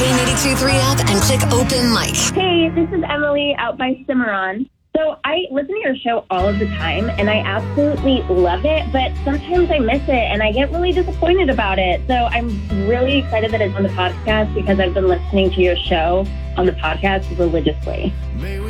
K82.3 app and click open mic. Hey, this is Emily out by Cimarron. So I listen to your show all of the time, and I absolutely love it, but sometimes I miss it, and I get really disappointed about it. So I'm really excited that it's on the podcast because I've been listening to your show on the podcast religiously.